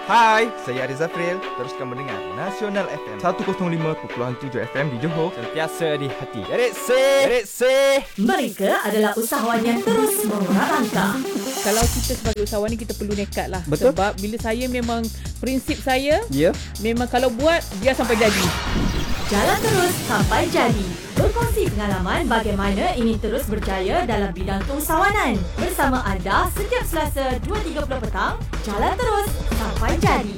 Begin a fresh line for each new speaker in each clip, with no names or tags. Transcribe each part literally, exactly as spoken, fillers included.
Hai, saya Ariz Zafril. Teruskan mendengar Nasional F M seratus lima perpuluhan tujuh F M di Johor.
Sentiasa di hati. Derek C, Derek C.
Mereka adalah usahawan yang terus mengurat langkah.
Kalau kita sebagai usahawan ni, kita perlu nekat lah.
Betul.
Sebab bila saya memang, prinsip saya,
Ya.
memang kalau buat, dia sampai jadi.
Jalan terus sampai jadi. Berkongsi pengalaman bagaimana ingin terus berjaya dalam bidang keusahawanan. Bersama anda setiap Selasa dua tiga puluh petang. Jalan terus sampai jadi.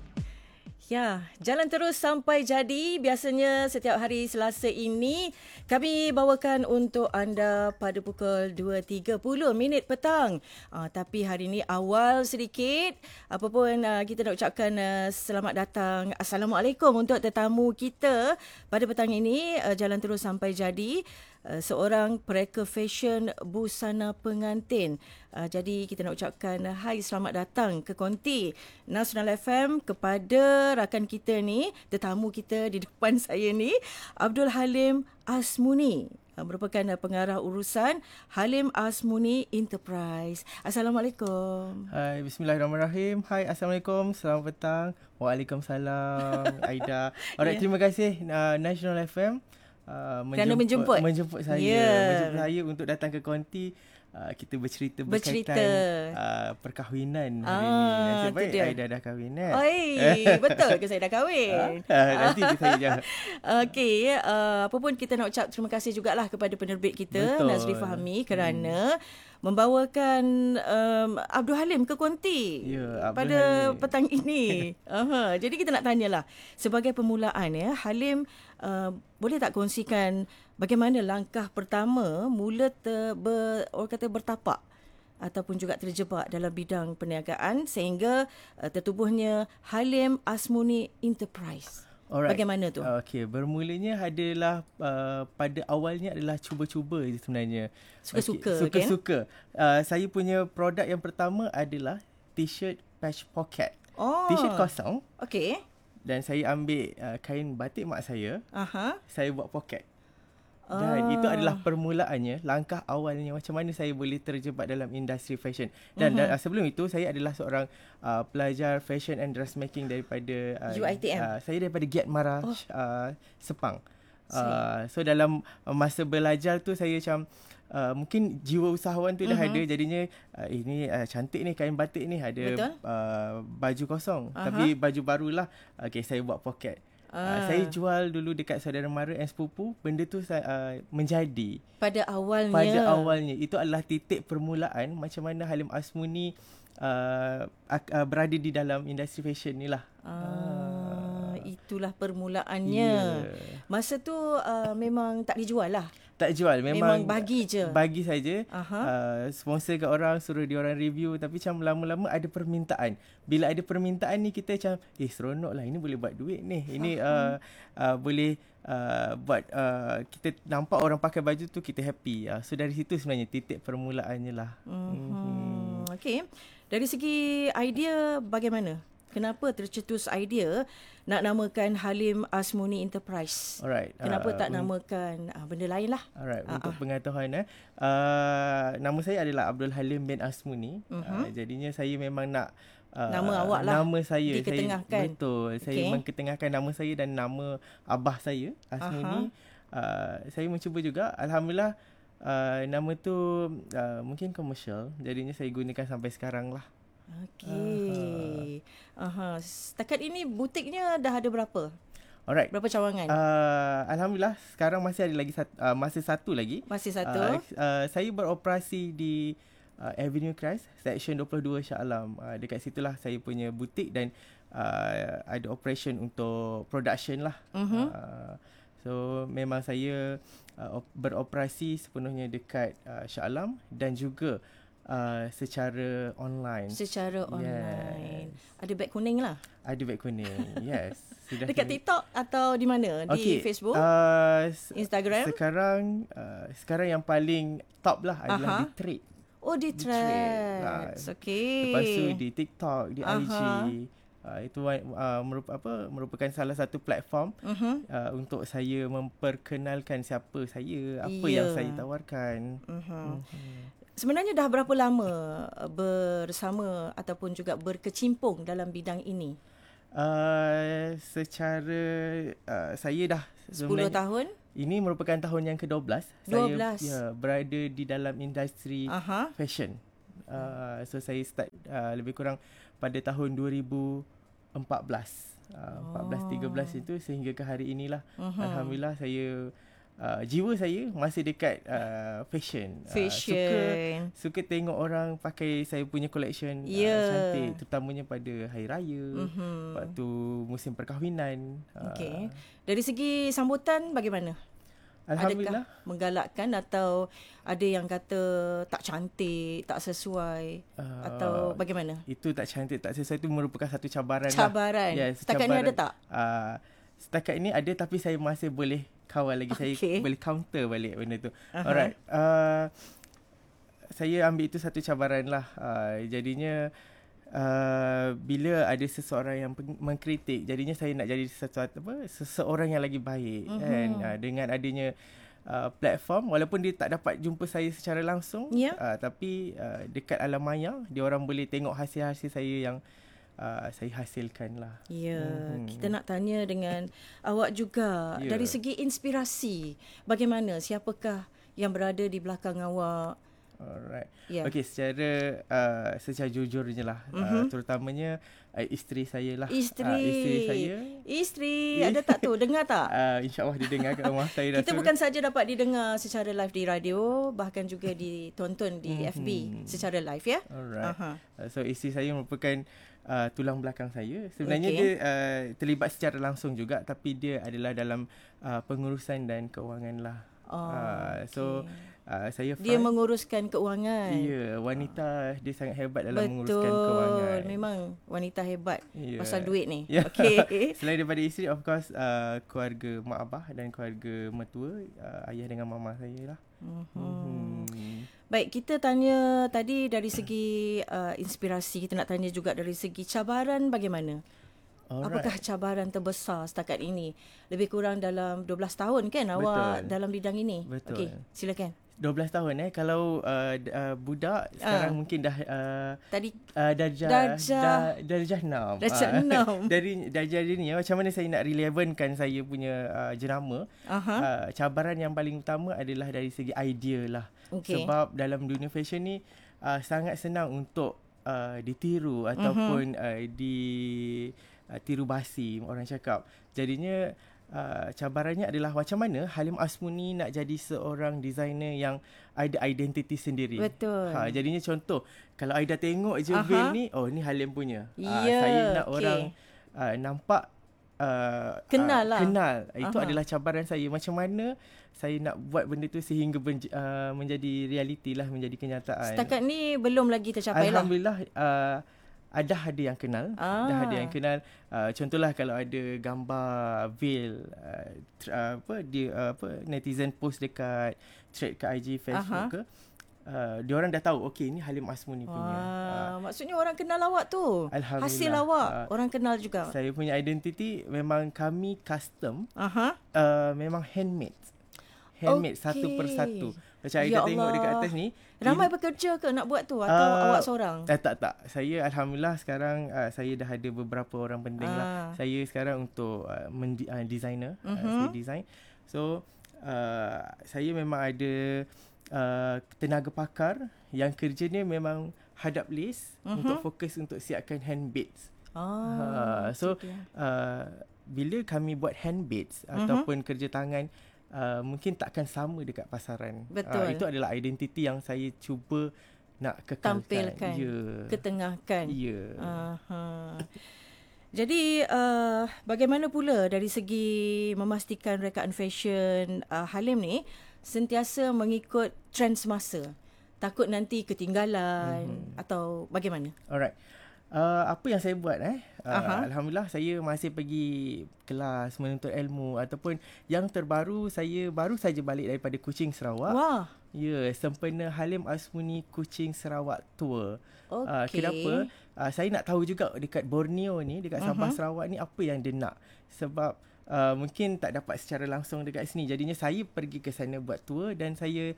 Ya, jalan terus sampai jadi. Biasanya setiap hari Selasa ini kami bawakan untuk anda pada pukul dua tiga puluh minit petang. Uh, tapi hari ini awal sedikit. Apapun uh, kita nak ucapkan uh, selamat datang. Assalamualaikum untuk tetamu kita pada petang ini. Uh, jalan terus sampai jadi. Uh, seorang pereka fashion busana pengantin. Uh, jadi kita nak ucapkan uh, hai, selamat datang ke konti Nasional F M kepada rakan kita ni, tetamu kita di depan saya ni, Abdul Halim Asmuni. Uh, merupakan uh, pengarah urusan Halim Asmuni Enterprise. Assalamualaikum.
Hai, bismillahirrahmanirrahim. Hai, Assalamualaikum. Selamat petang. Waalaikumsalam, Aida. Alright,
Ya.
terima kasih uh, National F M. Uh,
Kerana menjemput.
menjemput saya
Ya.
menjemput saya untuk datang ke konti. Uh, kita bercerita
Bercerita.
berkaitan uh, perkahwinan hari
Ah,
ni. Nasib
tu
baik
dia.
Aida dah kahwin kan?
Oi, betul ke saya dah kahwin?
Ah, nanti saya jangan.
Okey, uh, apa pun kita nak ucap terima kasih jugalah kepada penerbit kita,
Betul.
Nazri Fahmi, kerana hmm. membawakan um, Abdul Halim ke konti
Ya, Abdul
pada
Halim.
petang ini. Aha, jadi kita nak tanyalah, sebagai permulaan ya, Halim uh, boleh tak kongsikan bagaimana langkah pertama mula ter, ber, orang kata bertapak ataupun juga terjebak dalam bidang perniagaan sehingga uh, tertubuhnya Halim Asmuni Enterprise.
Alright.
Bagaimana tu?
Okey, bermulanya adalah uh, pada awalnya adalah cuba-cuba je sebenarnya.
Suka-suka,
Okey, Suka-suka. Uh, saya punya produk yang pertama adalah t-shirt patch pocket.
Oh.
T-shirt kosong
Okey.
dan saya ambil uh, kain batik mak saya,
Aha.
saya buat poket. Dan
Ah.
itu adalah permulaannya, langkah awalnya macam mana saya boleh terjebak dalam industri fashion. Dan,
Mhm.
dan uh, sebelum itu saya adalah seorang uh, pelajar fashion and dressmaking daripada uh,
U I T M.
Uh, saya daripada Giat Mara
Oh.
uh, Sepang. Uh, so dalam uh, masa belajar tu saya macam uh, mungkin jiwa usahawan tu dah
Mhm.
ada, jadinya uh, eh, ni uh, cantik ni kain batik ni, ada
Betul.
uh, baju kosong.
Aha.
Tapi baju barulah, okay, saya buat poket.
Ah.
Uh, saya jual dulu dekat saudara mara dan sepupu. Benda tu saya, uh, menjadi
Pada awalnya.
pada awalnya itu adalah titik permulaan macam mana Halim Asmuni uh, uh, berada di dalam industri fashion ni lah.
Ah, itulah permulaannya.
Ya.
Masa tu uh, memang tak dijual lah.
Tak jual, memang,
Memang bagi je.
Bagi saja.
Aha.
Uh, sponsor kat orang, suruh dia orang review, tapi macam lama-lama ada permintaan. Bila ada permintaan ni kita macam eh seronok lah, ini boleh buat duit ni. Ini uh, uh, boleh uh, buat uh, kita nampak orang pakai baju tu kita happy. Uh, so dari situ sebenarnya titik permulaannya lah.
Hmm. Okey. Dari segi idea bagaimana? Kenapa tercetus idea nak namakan Halim Asmuni Enterprise?
Alright.
Kenapa
uh,
tak namakan uh, benda lain lah?
Alright,
Ah,
untuk
ah.
pengetahuan eh. Uh, nama saya adalah Abdul Halim bin Asmuni.
Mhm.
Uh, jadinya saya memang nak uh,
Nama awak lah
Nama saya.
diketengahkan.
Saya, betul. Saya
Okey.
mengketengahkan nama saya dan nama abah saya, Asmuni. Uh, saya mencuba juga. Alhamdulillah uh, nama tu uh, mungkin komersial. Jadinya saya gunakan sampai sekarang lah.
Okey. Aha. Setakat ini butiknya dah ada berapa?
Alright.
Berapa cawangan?
Uh, Alhamdulillah sekarang masih ada lagi satu, uh, masih satu lagi.
Masih satu.
Uh, uh, saya beroperasi di uh, Avenue Christ, Section dua puluh dua Shah Alam. Uh, dekat situlah saya punya butik dan uh, ada operation untuk production lah.
Mhm.
Uh, so memang saya uh, op- beroperasi sepenuhnya dekat uh, Shah Alam dan juga uh, secara online.
Secara online. Ada beg kuning lah.
Ada beg kuning. Yes. Sudah
Dekat
di-
TikTok atau di mana? Di
Okey,
Facebook?
Uh, s-
Instagram?
Sekarang uh, sekarang yang paling top lah adalah
Aha.
di Trade.
Oh, di
di Threads.
Threads.
Ah,
Okey.
Lepas tu di TikTok, di
Aha.
I G. Uh, itu uh, merup- apa merupakan salah satu platform
Mhm.
uh, untuk saya memperkenalkan siapa saya, apa
Ya.
yang saya tawarkan.
Mhm.
Mhm.
Sebenarnya dah berapa lama bersama ataupun juga berkecimpung dalam bidang ini?
Uh, secara uh, saya dah
sepuluh
sebenarnya-
tahun?
Ini merupakan tahun yang kedua belas.
dua belas.
Saya ya, berada di dalam industri
Aha.
fashion. Uh, so saya start uh, lebih kurang pada tahun dua ribu empat belas. Uh, empat belas tiga belas itu sehingga ke hari inilah.
Mhm.
Alhamdulillah saya uh, jiwa saya masih dekat uh, fashion.
Fashion.
Uh, suka suka tengok orang pakai saya punya collection
Ya.
uh, cantik, terutamanya pada hari raya,
Mhm.
waktu musim perkahwinan.
Okey.
Uh,
Dari segi sambutan bagaimana?
Alhamdulillah.
Adakah menggalakkan atau ada yang kata tak cantik, tak sesuai
Uh,
atau bagaimana?
Itu tak cantik, tak sesuai, itu merupakan satu cabaran,
Cabaran.
lah. Yes,
Setakat ni ada tak?
Uh, setakat ini ada, tapi saya masih boleh kawal lagi.
Okey.
Saya boleh counter balik benda tu.
Aha.
Alright. Uh, saya ambil itu satu cabaran lah. Uh, jadinya uh, bila ada seseorang yang peng- mengkritik, jadinya saya nak jadi sesuatu apa seseorang yang lagi baik.
Mhm.
Kan? Uh, dengan adanya Uh, platform, walaupun dia tak dapat jumpa saya secara langsung,
Ya.
uh, tapi uh, dekat alam maya dia orang boleh tengok hasil-hasil saya yang uh, saya hasilkan lah.
Ya,
Mhm.
kita nak tanya dengan awak juga
Ya.
dari segi inspirasi. Bagaimana, siapakah yang berada di belakang awak?
Alright.
Ya.
Okey, secara uh, secara jujurnya lah,
Mhm.
uh, terutamanya uh, isteri saya lah.
Isteri.
Uh, isteri saya.
Isteri, ada tak tu? Dengar tak?
Uh, InsyaAllah didengar kat rumah saya. dah
Kita
suruh.
bukan saja dapat didengar secara live di radio, bahkan juga ditonton di F B
Mhm.
secara live ya.
Alright.
Aha.
Uh, so isteri saya merupakan uh, tulang belakang saya. Sebenarnya
Okey.
dia uh, terlibat secara langsung juga, tapi dia adalah dalam uh, pengurusan dan keuangan lah.
Oh,
uh, so uh, saya
Dia
faham-
menguruskan keuangan.
Ya, wanita dia sangat hebat dalam
Betul.
menguruskan kewangan.
Memang wanita hebat
Ya.
pasal duit ni.
Ya.
Okey.
Selain daripada isteri, of course, uh, keluarga mak abah dan keluarga mertua, uh, ayah dengan mama saya lah.
Mhm.
Hmm.
Baik, kita tanya tadi dari segi uh, inspirasi, kita nak tanya juga dari segi cabaran bagaimana?
Alright.
Apakah cabaran terbesar setakat ini? Lebih kurang dalam dua belas tahun kan awak
Betul.
dalam bidang ini?
Betul.
Okey, silakan.
dua belas tahun eh. Kalau uh, d- uh, budak sekarang mungkin dah uh,
Tadi
uh, darjah
Darjah-
dah, darjah enam.
Darjah
Ah,
enam.
dari darjah ini macam mana saya nak relevankan saya punya uh, jenama?
aha.
Uh, cabaran yang paling utama adalah dari segi idea lah.
Okey.
Sebab dalam dunia fashion ni uh, sangat senang untuk uh, ditiru ataupun uh, di uh, tiru basi orang cakap. Jadinya uh, cabarannya adalah macam mana Halim Asmuni nak jadi seorang designer yang ada identiti sendiri.
Betul.
Ha, jadinya contoh, kalau Aida tengok je
Aha.
bil ni, oh ni Halim punya. Ah,
Ya,
saya nak
okey.
orang uh, nampak uh,
Kenal
uh,
lah.
Kenal. Itu
Aha.
adalah cabaran saya. Macam mana saya nak buat benda tu sehingga benj- uh, menjadi realiti lah, menjadi kenyataan.
Setakat ni belum lagi tercapai lah.
Alhamdulillah uh, ada ada yang kenal,
Ah.
dah ada yang kenal. Uh, contohlah kalau ada gambar veil uh, tr- uh, apa dia uh, apa netizen post dekat thread ke I G, Facebook
Aha.
ke, uh, dia orang dah tahu okey ni Halim Asmuni punya. Uh,
Wah, maksudnya orang kenal awak tu.
Alhamdulillah.
Hasil awak
Ah.
orang kenal juga.
saya punya identiti memang kami custom,
Aha.
uh, memang handmade. Handmade
Okey.
satu persatu. Macam
Ya
Aida tengok
Allah.
dekat atas ni.
Ramai
ini-
bekerja ke nak buat tu atau
Ah,
awak seorang?
Eh, tak tak. Saya alhamdulillah sekarang uh, saya dah ada beberapa orang penting
Ah.
lah. Saya sekarang untuk uh, mendi- uh, designer,
Mhm.
uh, saya design. So uh, saya memang ada uh, tenaga pakar yang kerjanya memang hadap list
Mhm.
untuk fokus untuk siapkan handbaits.
Ah,
Uh, so
itu dia.
uh, bila kami buat handbaits
Mhm.
ataupun kerja tangan, Uh, mungkin takkan sama dekat pasaran.
Betul.
Uh, itu adalah identiti yang saya cuba nak kekalkan.
Tampilkan,
Ya.
ketengahkan.
Ya.
Aha. Jadi uh, bagaimana pula dari segi memastikan rekaan fashion uh, Halim ni sentiasa mengikut trend semasa? Takut nanti ketinggalan mm-hmm. atau bagaimana?
Alright. Uh, apa yang saya buat eh? Uh,
Aha.
Alhamdulillah saya masih pergi kelas menuntut ilmu, ataupun yang terbaru saya baru saja balik daripada Kuching, Sarawak.
Wah.
Ya, sempena Halim Asmuni Kuching Sarawak Tour.
Okey.
Uh, kenapa? Uh, saya nak tahu juga dekat Borneo ni, dekat Sabah,
Mhm.
Sarawak ni apa yang dia nak. Sebab uh, mungkin tak dapat secara langsung dekat sini. Jadinya saya pergi ke sana buat tour dan saya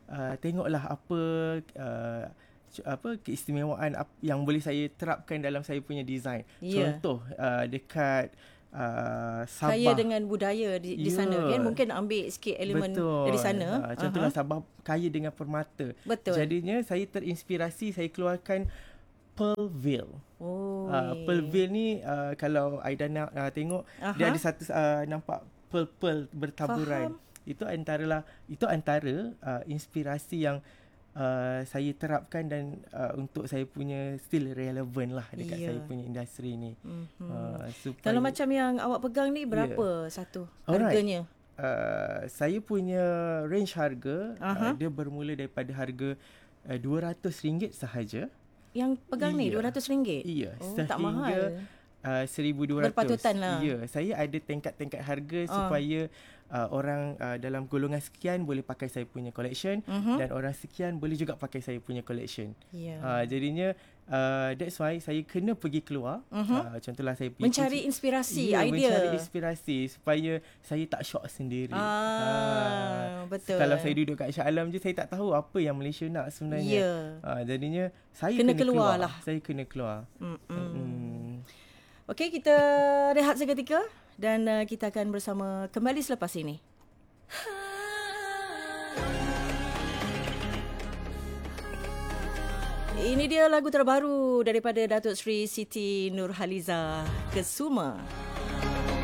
uh, tengoklah apa uh, apa keistimewaan yang boleh saya terapkan dalam saya punya design.
Yeah.
Contoh uh, dekat Uh, Sabah.
Kaya dengan budaya di, di
yeah.
sana kan, mungkin ambil sikit elemen
Betul.
dari sana.
Uh, contohlah uh-huh. Sabah kaya dengan permata.
Betul.
Jadinya saya terinspirasi, saya keluarkan Pearl Veil.
Oh.
Uh, Pearl Veil ni uh, kalau Aida nak uh, tengok, uh-huh. dia ada satu uh, nampak pearl-pearl bertaburan. Faham. Itu antara itu antara uh, inspirasi yang Uh, saya terapkan dan uh, untuk saya punya still relevan lah dekat yeah. saya punya industri ni. Mm-hmm. Uh, supaya,
kalau macam yang awak pegang ni berapa yeah. satu
Alright.
harganya?
Uh, saya punya range harga uh-huh. uh, dia bermula daripada harga uh, dua ratus ringgit sahaja.
Yang pegang yeah. ni dua ratus ringgit?
Iya,
oh,
sehingga
tak mahal.
Uh, seribu dua ratus.
Berpatutan lah.
Ya, saya ada tingkat-tingkat harga uh. supaya uh, orang uh, dalam golongan sekian boleh pakai saya punya collection uh-huh. dan orang sekian boleh juga pakai saya punya collection. Yeah. Uh, jadinya uh, that's why saya kena pergi keluar. Uh-huh. Uh, contohlah saya pergi
mencari
kunci,
inspirasi,
ya,
idea.
Mencari inspirasi supaya saya tak shock sendiri.
Ah, uh, betul.
Kalau saya duduk kat Shah Alam je, saya tak tahu apa yang Malaysia nak sebenarnya.
Yeah.
Uh, jadinya saya
kena,
kena
keluar,
keluar
lah.
Saya kena keluar. Mm-mm.
Okey, kita rehat seketika dan uh, kita akan bersama kembali selepas ini. Ini dia lagu terbaru daripada Datuk Seri Siti Nurhaliza, Kesuma.